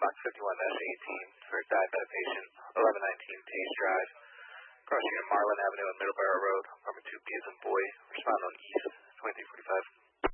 block 51-18 for a diabetic patient, 1119 Pace Drive, crossing on Marlin Avenue and Middleborough Road, apartment 2B as in boy. Respond on